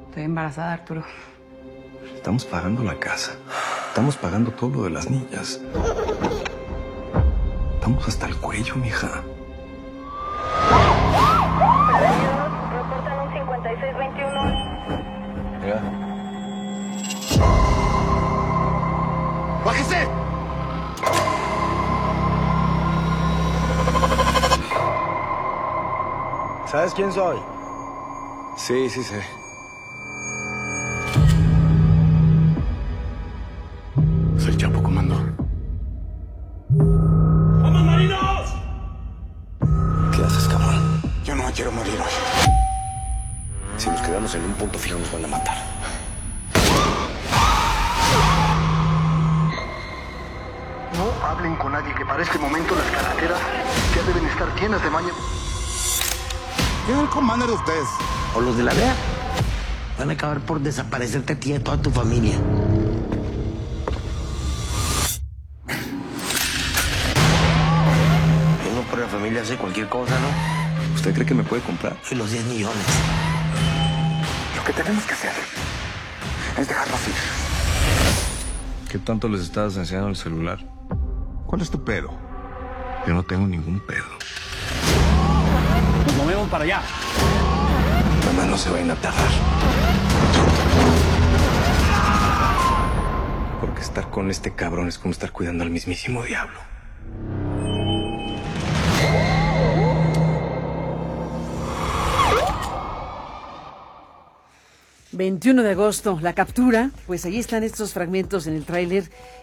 Estoy embarazada, Arturo. Estamos pagando la casa. Estamos pagando todo lo de las niñas. Estamos hasta el cuello, mija. Reportan un 5621. Mira. ¡Bájese! ¿Sabes quién soy? Sí, sí sé. Soy Chapo, comando. ¡Vamos, marinos! ¿Qué haces, cabrón? Yo no me quiero morir hoy. Si nos quedamos en un punto fijo nos van a matar. No hablen con nadie, que para este momento las carreteras ya deben estar llenas de maña. ¿Quién es el commander de ustedes? O los de la DEA van a acabar por desaparecerte a ti y a toda tu familia. Uno por la familia hace cualquier cosa, ¿no? ¿Usted cree que me puede comprar? Y los 10 millones. Lo que tenemos que hacer es dejarlos ir. ¿Qué tanto les estabas enseñando el celular? ¿Cuál es tu pedo? Yo no tengo ningún pedo. Nos movemos para allá. Mamá, no se vayan a tardar. Porque estar con este cabrón es como estar cuidando al mismísimo diablo. ...21 de agosto, la captura, pues ahí están estos fragmentos en el tráiler.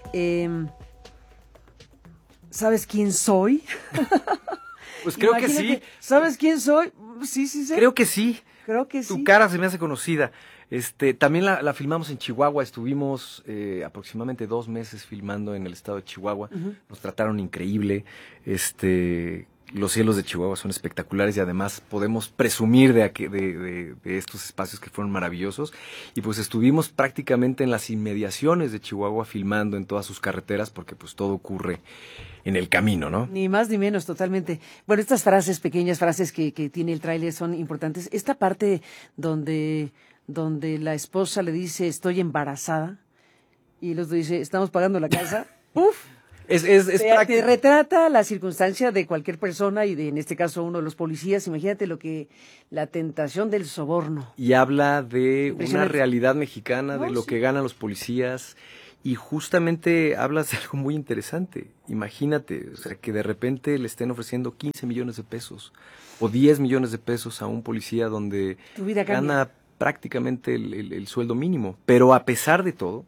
¿Sabes quién soy? Pues creo que Imagínate, sí. ¿Sabes quién soy? Sí, sí, sí. Creo que sí. Creo que sí. Tu cara se me hace conocida. También la filmamos en Chihuahua. Estuvimos aproximadamente 2 meses filmando en el estado de Chihuahua. Nos trataron increíble. Los cielos de Chihuahua son espectaculares y además podemos presumir de estos espacios que fueron maravillosos. Y pues estuvimos prácticamente en las inmediaciones de Chihuahua filmando en todas sus carreteras porque pues todo ocurre en el camino, ¿no? Ni más ni menos, totalmente. Bueno, estas frases, pequeñas frases que tiene el tráiler son importantes. Esta parte donde la esposa le dice estoy embarazada y el otro dice estamos pagando la casa. ¡Uf! Te retrata la circunstancia de cualquier persona y en este caso uno de los policías. Imagínate la tentación del soborno. Y habla de una realidad mexicana, de lo que ganan los policías. Y justamente hablas de algo muy interesante. Imagínate, o sea, que de repente le estén ofreciendo 15 millones de pesos o 10 millones de pesos a un policía donde Tu vida cambia. gana prácticamente el sueldo mínimo. Pero a pesar de todo,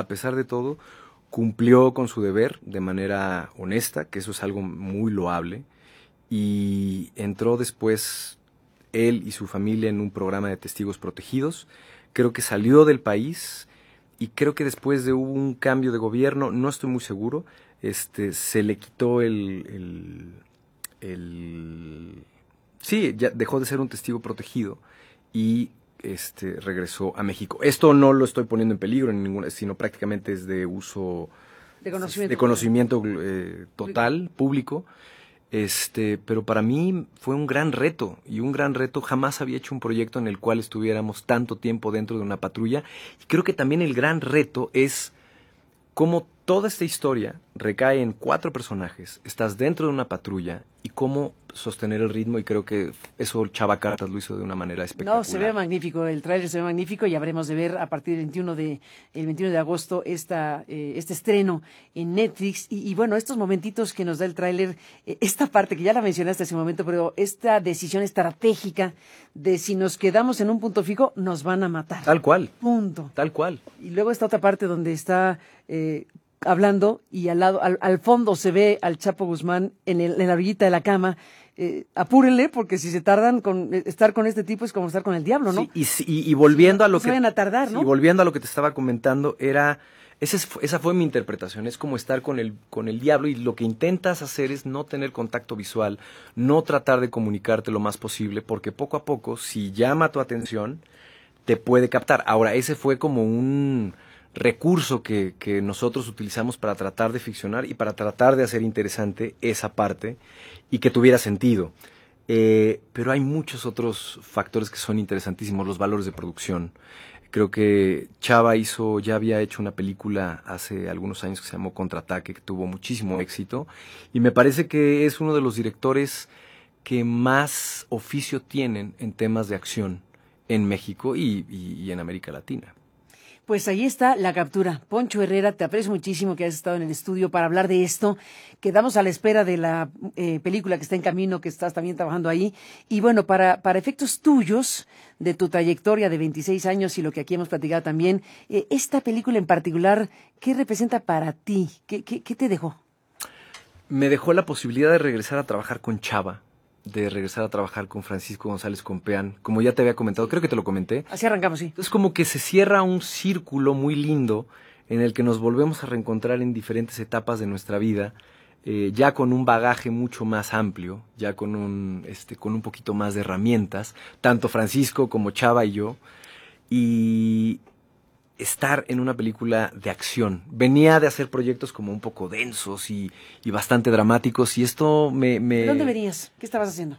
cumplió con su deber de manera honesta, que eso es algo muy loable, y entró después él y su familia en un programa de testigos protegidos. Creo que salió del país y creo que después de un cambio de gobierno, no estoy muy seguro, se le quitó sí, ya dejó de ser un testigo protegido y regresó a México. Esto no lo estoy poniendo en peligro, sino prácticamente es de uso de conocimiento total, público. Pero para mí fue un gran reto, y un gran reto. Jamás había hecho un proyecto en el cual estuviéramos tanto tiempo dentro de una patrulla, y creo que también el gran reto es cómo toda esta historia recae en 4 personajes, estás dentro de una patrulla, y cómo sostener el ritmo, y creo que eso Chava Cartas lo hizo de una manera espectacular. No, se ve magnífico, el tráiler se ve magnífico, y habremos de ver a partir del 21 de agosto este estreno en Netflix, y bueno, estos momentitos que nos da el tráiler, esta parte que ya la mencionaste hace un momento, pero esta decisión estratégica de si nos quedamos en un punto fijo, nos van a matar. Tal cual. Punto. Tal cual. Y luego esta otra parte donde está hablando, y al fondo se ve al Chapo Guzmán en la orillita de la cama. Apúrenle, porque si se tardan estar con este tipo es como estar con el diablo, ¿no? Sí, y volviendo a lo se vayan a tardar, ¿no? Y volviendo a lo que te estaba comentando, esa fue mi interpretación, es como estar con el diablo, y lo que intentas hacer es no tener contacto visual, no tratar de comunicarte lo más posible, porque poco a poco, si llama tu atención, te puede captar. Ahora, ese fue como un recurso que nosotros utilizamos para tratar de ficcionar y para tratar de hacer interesante esa parte y que tuviera sentido. Pero hay muchos otros factores que son interesantísimos, los valores de producción. Creo que Chava ya había hecho una película hace algunos años que se llamó Contraataque, que tuvo muchísimo éxito, y me parece que es uno de los directores que más oficio tienen en temas de acción en México y en América Latina. Pues ahí está la captura. Poncho Herrera, te aprecio muchísimo que hayas estado en el estudio para hablar de esto. Quedamos a la espera de la película que está en camino, que estás también trabajando ahí. Y bueno, para efectos tuyos, de tu trayectoria de 26 años y lo que aquí hemos platicado también, esta película en particular, ¿qué representa para ti? ¿Qué te dejó? Me dejó la posibilidad de regresar a trabajar con Chava, de regresar a trabajar con Francisco González Compeán, como ya te había comentado, creo que te lo comenté. Así arrancamos, sí. Entonces como que se cierra un círculo muy lindo en el que nos volvemos a reencontrar en diferentes etapas de nuestra vida, ya con un bagaje mucho más amplio, ya con un poquito más de herramientas, tanto Francisco como Chava y yo, y estar en una película de acción. Venía de hacer proyectos como un poco densos y bastante dramáticos, y esto me... ¿De dónde venías? ¿Qué estabas haciendo?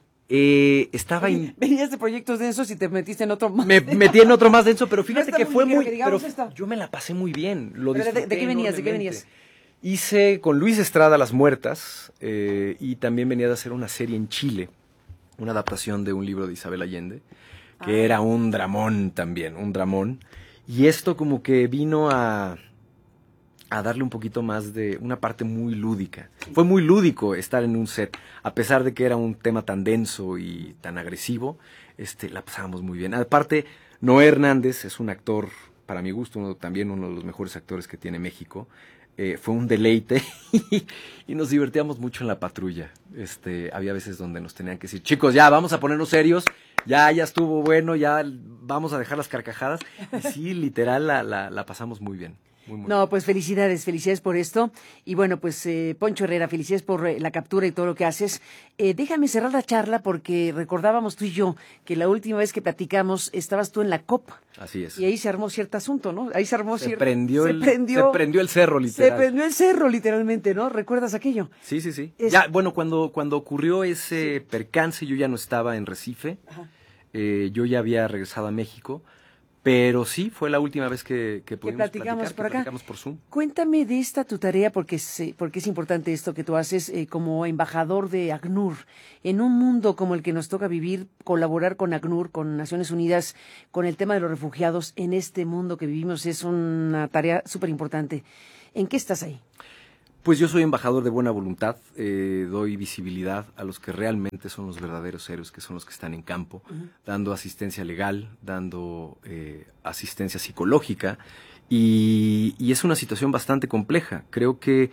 Venías de proyectos densos y te metiste en otro más. Me metí en otro más denso, pero fíjate que fue muy... Pero yo me la pasé muy bien. ¿De qué venías? Hice con Luis Estrada Las Muertas, y también venía de hacer una serie en Chile, una adaptación de un libro de Isabel Allende, que era un dramón también, un dramón. Y esto como que vino a darle un poquito más de una parte muy lúdica. Fue muy lúdico estar en un set, a pesar de que era un tema tan denso y tan agresivo, la pasábamos muy bien. Aparte, Noé Hernández es un actor, para mi gusto, también uno de los mejores actores que tiene México. Fue un deleite y nos divertíamos mucho en la patrulla. Había veces donde nos tenían que decir, chicos, ya vamos a ponernos serios, ya estuvo bueno, ya vamos a dejar las carcajadas. Y sí, literal, la pasamos muy bien. Muy no, pues felicidades por esto. Y bueno, pues Poncho Herrera, felicidades por la captura y todo lo que haces. Déjame cerrar la charla porque recordábamos tú y yo que la última vez que platicamos estabas tú en la COP. Así es. Y ahí se armó cierto asunto, ¿no? Ahí se armó se prendió el cerro, literal. Se prendió el cerro, literalmente, ¿no? ¿Recuerdas aquello? Sí. Ya, bueno, cuando ocurrió ese percance, yo ya no estaba en Recife. Yo ya había regresado a México. Pero sí, fue la última vez que pudimos platicamos por acá. Platicamos por Zoom. Cuéntame de esta tu tarea, porque es importante esto que tú haces como embajador de ACNUR. En un mundo como el que nos toca vivir, colaborar con ACNUR, con Naciones Unidas, con el tema de los refugiados, en este mundo que vivimos es una tarea súper importante. ¿En qué estás ahí? Pues yo soy embajador de buena voluntad, doy visibilidad a los que realmente son los verdaderos héroes, que son los que están en campo, dando asistencia legal, dando asistencia psicológica, y es una situación bastante compleja. Creo que,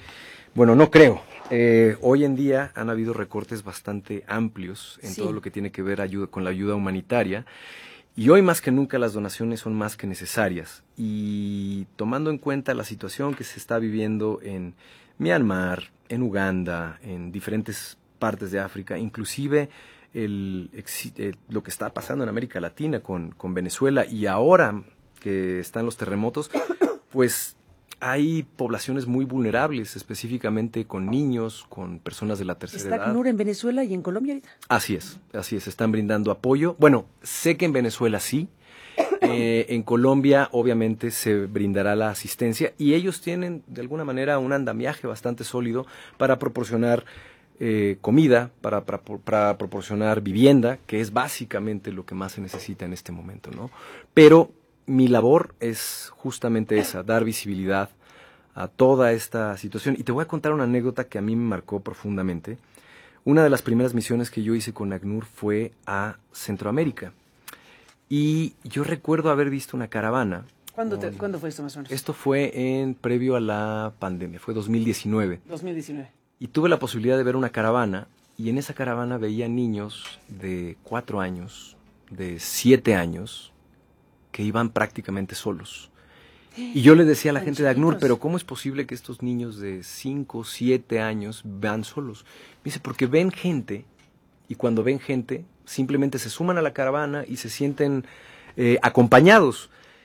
hoy en día han habido recortes bastante amplios en todo lo que tiene que ver con la ayuda humanitaria, y hoy más que nunca las donaciones son más que necesarias, y tomando en cuenta la situación que se está viviendo en Myanmar, en Uganda, en diferentes partes de África, inclusive lo que está pasando en América Latina con Venezuela, y ahora que están los terremotos, pues hay poblaciones muy vulnerables, específicamente con niños, con personas de la tercera edad. ¿Está ACNUR en Venezuela y en Colombia ahorita? Así es, están brindando apoyo. Bueno, sé que en Venezuela sí. En Colombia obviamente se brindará la asistencia y ellos tienen de alguna manera un andamiaje bastante sólido para proporcionar comida, para proporcionar vivienda, que es básicamente lo que más se necesita en este momento, ¿no? Pero mi labor es justamente esa, dar visibilidad a toda esta situación. Y te voy a contar una anécdota que a mí me marcó profundamente. Una de las primeras misiones que yo hice con ACNUR fue a Centroamérica. Y yo recuerdo haber visto una caravana. ¿Cuándo fue esto más o menos? Esto fue previo a la pandemia, fue 2019. 2019. Y tuve la posibilidad de ver una caravana, y en esa caravana veía niños de 4 años, de 7 años, que iban prácticamente solos. Y yo le decía a la gente de ACNUR, pero ¿cómo es posible que estos niños de 5, 7 años van solos? Me dice, porque ven gente, y cuando ven gente, simplemente se suman a la caravana y se sienten acompañados.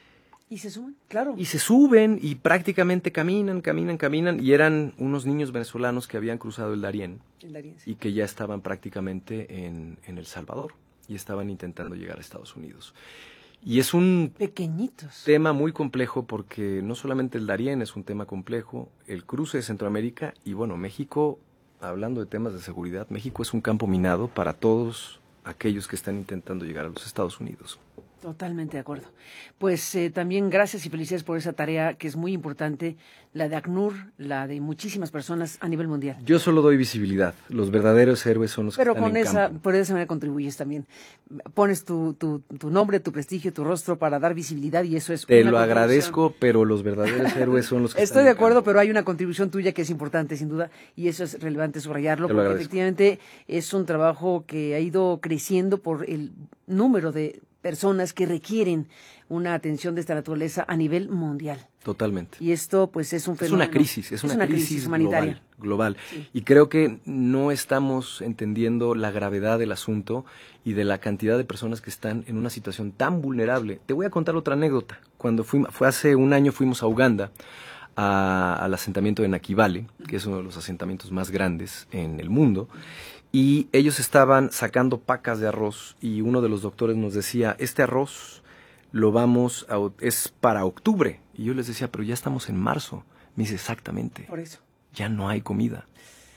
Y se suben, claro. Y se suben y prácticamente caminan, y eran unos niños venezolanos que habían cruzado el Darién Sí. y que ya estaban prácticamente en El Salvador y estaban intentando llegar a Estados Unidos. Y es un Pequeñitos. tema muy complejo porque no solamente el Darién es un tema complejo, el cruce de Centroamérica y bueno, México, hablando de temas de seguridad, México es un campo minado para todos aquellos que están intentando llegar a los Estados Unidos. Totalmente de acuerdo. Pues también gracias y felicidades por esa tarea que es muy importante, la de ACNUR, la de muchísimas personas a nivel mundial. Yo solo doy visibilidad, los verdaderos héroes son los Pero que están con en esa, campo. por esa manera contribuyes también. Pones tu nombre, tu prestigio, tu rostro para dar visibilidad y eso es Te una lo contribución. agradezco, pero los verdaderos héroes son los que Estoy están de en acuerdo, campo. pero hay una contribución tuya que es importante, sin duda, y eso es relevante subrayarlo, Te lo porque agradezco. efectivamente es un trabajo que ha ido creciendo por el número de personas que requieren una atención de esta naturaleza a nivel mundial. Totalmente. Y esto, pues, es un Es fenómeno. una crisis, es una crisis humanitaria. global. Sí. Y creo que no estamos entendiendo la gravedad del asunto y de la cantidad de personas que están en una situación tan vulnerable. Te voy a contar otra anécdota. Cuando fue hace un año fuimos a Uganda, al asentamiento de Nakivale, que es uno de los asentamientos más grandes en el mundo, y ellos estaban sacando pacas de arroz y uno de los doctores nos decía, este arroz es para octubre. Y yo les decía, pero ya estamos en marzo. Me dice, exactamente, Por eso. ya no hay comida.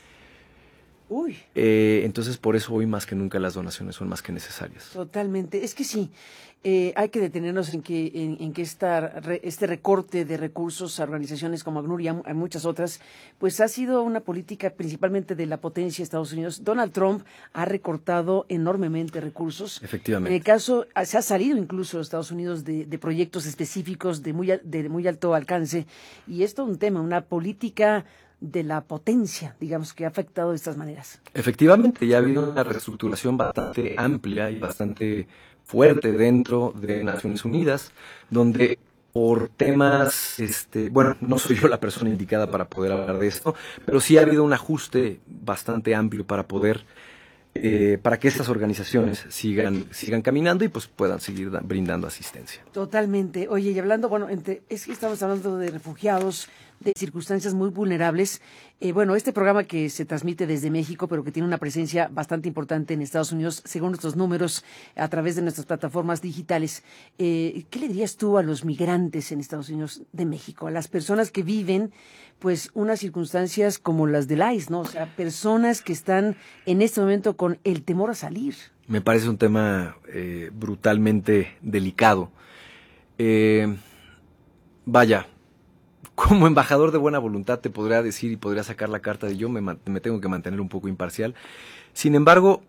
Uy. Entonces, por eso hoy más que nunca las donaciones son más que necesarias. Totalmente. Es que sí, hay que detenernos en que este recorte de recursos a organizaciones como ACNUR y a muchas otras, pues ha sido una política principalmente de la potencia de Estados Unidos. Donald Trump ha recortado enormemente recursos. Efectivamente. En el caso, se ha salido incluso de Estados Unidos de proyectos específicos de muy alto alcance. Y esto es un tema, una política de la potencia, digamos, que ha afectado de estas maneras. Efectivamente, ya ha habido una reestructuración bastante amplia y bastante fuerte dentro de Naciones Unidas, donde por temas, bueno, no soy yo la persona indicada para poder hablar de esto, pero sí ha habido un ajuste bastante amplio para poder, para que estas organizaciones sigan caminando y pues puedan seguir brindando asistencia. Totalmente. Oye, y hablando, bueno, es que estamos hablando de refugiados, de circunstancias muy vulnerables. Bueno, este programa que se transmite desde México, pero que tiene una presencia bastante importante en Estados Unidos, según nuestros números, a través de nuestras plataformas digitales. ¿Qué le dirías tú a los migrantes en Estados Unidos de México, a las personas que viven, pues, unas circunstancias como las del ICE, ¿no? O sea, personas que están en este momento con el temor a salir. Me parece un tema brutalmente delicado. Vaya, como embajador de buena voluntad te podría decir y podría sacar la carta de yo me tengo que mantener un poco imparcial. Sin embargo,